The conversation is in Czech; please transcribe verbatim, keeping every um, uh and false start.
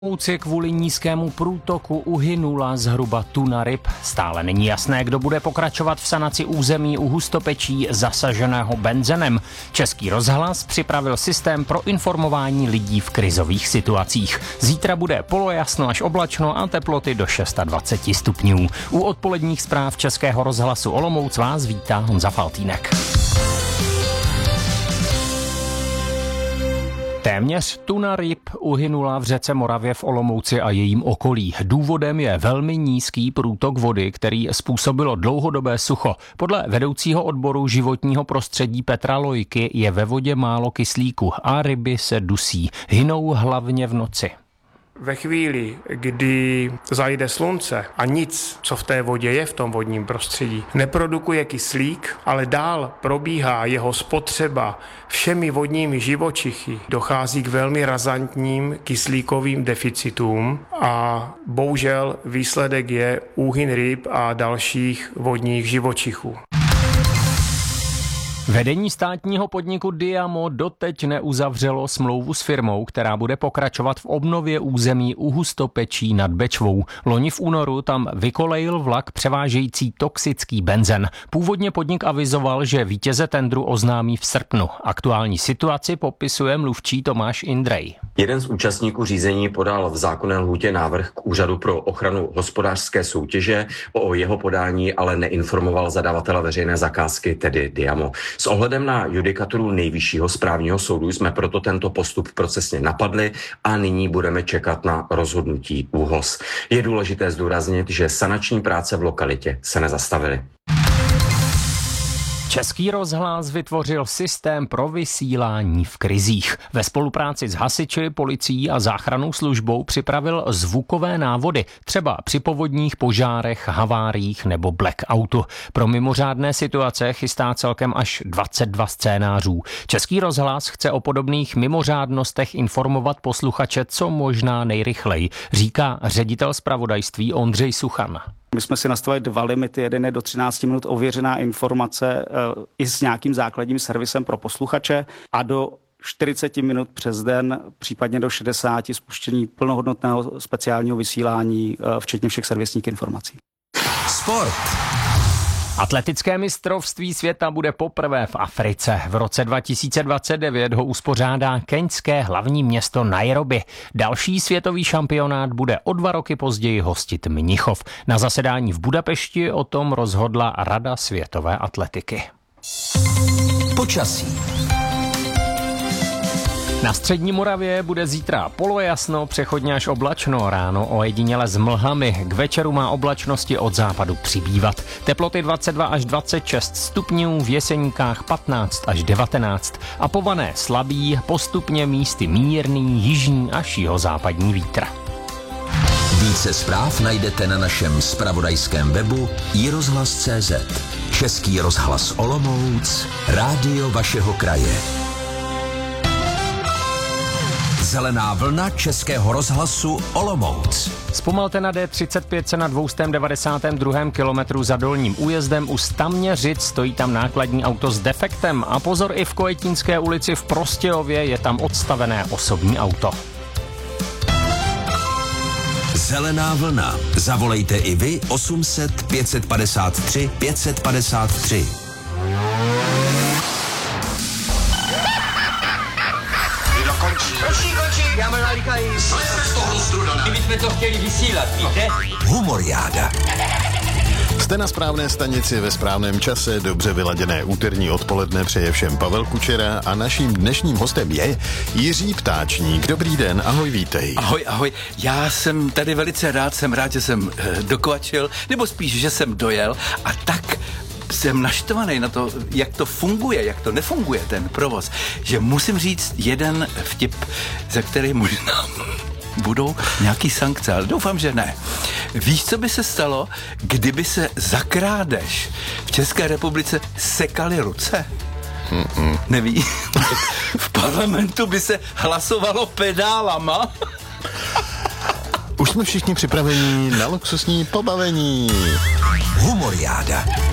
Olomouci kvůli nízkému průtoku uhynula zhruba tuna ryb. Stále není jasné, kdo bude pokračovat v sanaci území u Hustopečí zasaženého benzenem. Český rozhlas připravil systém pro informování lidí v krizových situacích. Zítra bude polojasno až oblačno a teploty do dvacet šest stupňů. U odpoledních zpráv Českého rozhlasu Olomouc vás vítá Honza Faltýnek. Téměř tuna ryb uhynula v řece Moravě v Olomouci a jejím okolí. Důvodem je velmi nízký průtok vody, který způsobilo dlouhodobé sucho. Podle vedoucího odboru životního prostředí Petra Lojky je ve vodě málo kyslíku a ryby se dusí. Hynou hlavně v noci. Ve chvíli, kdy zajde slunce a nic, co v té vodě je v tom vodním prostředí, neprodukuje kyslík, ale dál probíhá jeho spotřeba všemi vodními živočichy, dochází k velmi razantním kyslíkovým deficitům a bohužel výsledek je úhyn ryb a dalších vodních živočichů. Vedení státního podniku Diamo doteď neuzavřelo smlouvu s firmou, která bude pokračovat v obnově území u Hustopečí nad Bečvou. Loni v únoru tam vykolejil vlak převážející toxický benzen. Původně podnik avizoval, že vítěze tendru oznámí v srpnu. Aktuální situaci popisuje mluvčí Tomáš Indrej. Jeden z účastníků řízení podal v zákonné lhůtě návrh k Úřadu pro ochranu hospodářské soutěže. O jeho podání ale neinformoval zadavatele veřejné zakázky, tedy Diamo. S ohledem na judikaturu Nejvyššího správního soudu jsme proto tento postup procesně napadli a nyní budeme čekat na rozhodnutí ÚHOS. Je důležité zdůraznit, že sanační práce v lokalitě se nezastavily. Český rozhlas vytvořil systém pro vysílání v krizích. Ve spolupráci s hasiči, policií a záchrannou službou připravil zvukové návody, třeba při povodních, požárech, haváriích nebo blackoutu. Pro mimořádné situace chystá celkem až dvacet dva scénářů. Český rozhlas chce o podobných mimořádnostech informovat posluchače co možná nejrychleji, říká ředitel zpravodajství Ondřej Suchan. My jsme si nastavili dva limity, jeden je do třinácti minut ověřená informace e, i s nějakým základním servisem pro posluchače a do čtyřicet minut přes den, případně do šedesáti spuštění plnohodnotného speciálního vysílání, e, včetně všech servisních informací. Sport. Atletické mistrovství světa bude poprvé v Africe. V roce dva tisíce dvacet devět ho uspořádá keňské hlavní město Nairobi. Další světový šampionát bude o dva roky později hostit Mnichov. Na zasedání v Budapešti o tom rozhodla Rada světové atletiky. Počasí. Na střední Moravě bude zítra polojasno, přechodně až oblačno, ráno ojediněle s mlhami. K večeru má oblačnosti od západu přibývat. Teploty dvacet dva až dvacet šest stupňů, v Jeseníkách patnáct až devatenáct a pované slabý, postupně místy mírný jižní až jihozápadní vítr. Více zpráv najdete na našem zpravodajském webu i rozhlas tečka cé zet. Český rozhlas Olomouc, rádio vašeho kraje. Zelená vlna Českého rozhlasu Olomouc. Zpomalte na D třicet pět se na dvě stě devadesát dva kilometru za Dolním újezdem u Staměřic, stojí tam nákladní auto s defektem a pozor, i v Kojetínské ulici v Prostějově je tam odstavené osobní auto. Zelená vlna. Zavolejte i vy osm set pět padesát tři pět padesát tři. Končí, končí, já mám nalíkají. Kdybychom to chtěli vysílat, víte? Humoriáda. Jste na správné stanici ve správném čase, dobře vyladěné úterní odpoledne přeje všem Pavel Kučera a naším dnešním hostem je Jiří Ptáčník. Dobrý den, ahoj, vítej. Ahoj, ahoj, já jsem tady velice rád, jsem rád, že jsem eh, dokvačil, nebo spíš, že jsem dojel a tak jsem naštvaný na to, jak to funguje, jak to nefunguje ten provoz, že musím říct jeden vtip, za který možná budou nějaký sankce, ale doufám, že ne. Víš, co by se stalo, kdyby se za krádež v České republice sekaly ruce? Mm-mm. Neví? V parlamentu by se hlasovalo pedálama. Už jsme všichni připraveni na luxusní pobavení. Humoriáda.